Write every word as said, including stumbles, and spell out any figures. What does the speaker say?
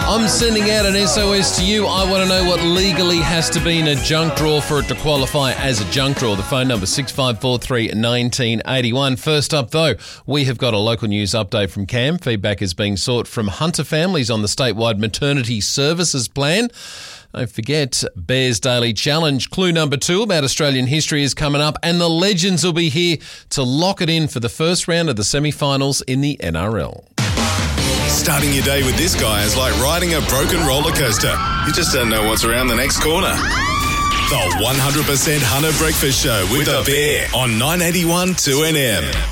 I'm sending out an S O S to you. I want to know what legally has to be in a junk drawer for it to qualify as a junk drawer. The phone number six five four three, one nine eight one. First up, though, we have got a local news update from Cam. Feedback is being sought from Hunter families on the statewide maternity services plan. Don't forget, Bears Daily Challenge. Clue number two about Australian history is coming up, and the legends will be here to lock it in for the first round of the semi-finals in the N R L. Starting your day with this guy is like riding a broken roller coaster. You just don't know what's around the next corner. The one hundred percent Hunter Breakfast Show with the Bear on nine eighty-one two N M.